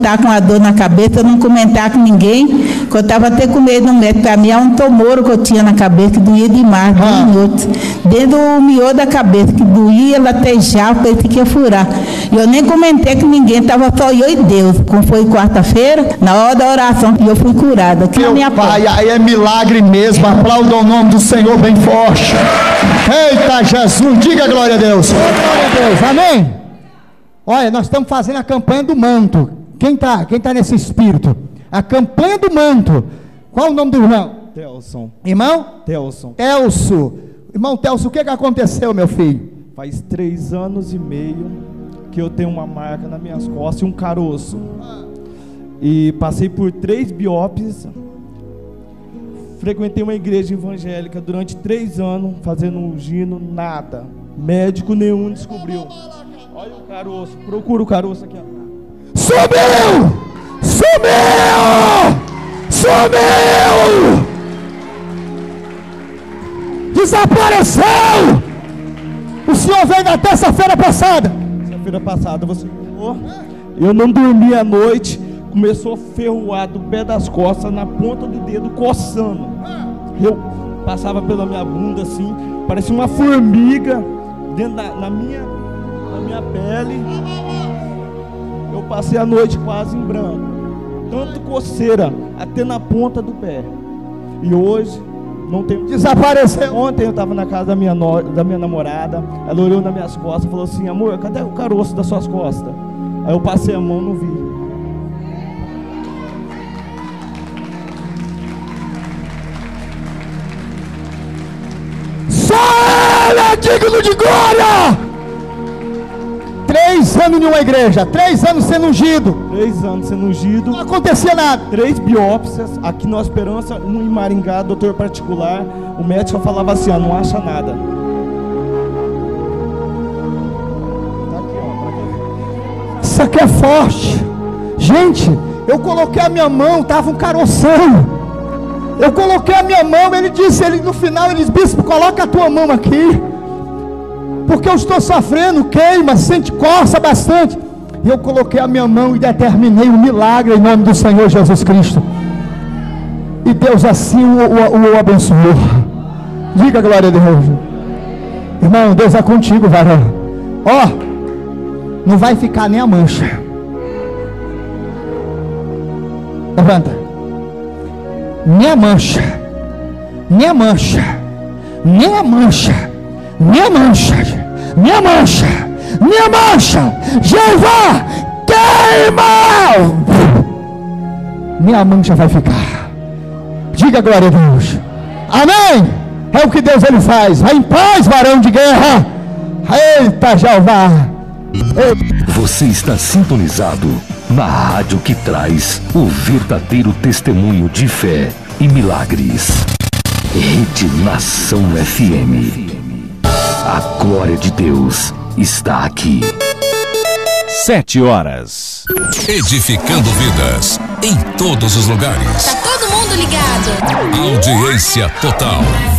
Tá com a dor na cabeça, eu não comentar com ninguém, que eu estava até com medo do médico. Para mim é um tumor que eu tinha na cabeça, que doía demais, 2 minutos. Dentro do miolo da cabeça, que doía, latejava, parecia que ia furar. E eu nem comentei com ninguém, estava só eu e Deus. Como foi quarta-feira, na hora da oração, eu fui curada. Aqui na minha Pai, aí é milagre mesmo, aplauda o nome do Senhor bem forte. Eita Jesus, diga glória a Deus. Glória a Deus, amém? Olha, nós estamos fazendo a campanha do manto. Quem tá nesse espírito? A campanha do manto. Qual o nome do irmão? Telson. Irmão? Telson. Telso. Irmão Telso, o que aconteceu, meu filho? Faz 3 anos e meio que eu tenho uma marca nas minhas costas e um caroço. E passei por 3 biópsias. Frequentei uma igreja evangélica durante 3 anos, fazendo um gino, nada. Médico nenhum descobriu. Olha o caroço, procura o caroço aqui, ó. Sumiu! Sumiu! Sumiu! Desapareceu! O senhor veio na terça-feira passada. Terça-feira passada você falou. Eu não dormi à noite. Começou a ferroar do pé das costas, na ponta do dedo, coçando. Eu passava pela minha bunda assim, parecia uma formiga dentro na minha pele. Eu passei a noite quase em branco, tanto coceira até na ponta do pé. E hoje não tem. Desapareceu. Ontem eu estava na casa da minha namorada. Ela olhou nas minhas costas e falou assim: amor, cadê o caroço das suas costas? Aí eu passei a mão, não vi. Só Ele é digno de glória! 3 anos em uma igreja, 3 anos sendo ungido. 3 anos sendo ungido. Não acontecia nada. 3 biópsias, aqui na Esperança, um em Maringá, doutor particular. O médico falava assim, ó, não acha nada. Tá aqui, ó. Isso aqui é forte. Gente, eu coloquei a minha mão, tava um caroção. Eu coloquei a minha mão, no final ele disse, bispo, coloca a tua mão aqui. Porque eu estou sofrendo, queima, sente, coça bastante. E eu coloquei a minha mão e determinei um milagre em nome do Senhor Jesus Cristo. E Deus assim o abençoou. Diga glória a Deus. Irmão, Deus é contigo, varão. Ó, não vai ficar nem a mancha. Levanta. Nem a mancha. Nem a mancha. Nem a mancha. Minha mancha, minha mancha, minha mancha, Jeová, queima! Minha mancha vai ficar. Diga glória a Deus. Amém? É o que Deus ele faz. Vai em paz, varão de guerra. Eita, Jeová. Você está sintonizado na rádio que traz o verdadeiro testemunho de fé e milagres. Rede Nação FM. A glória de Deus está aqui. 7 horas. Edificando vidas em todos os lugares. Tá todo mundo ligado. Audiência total.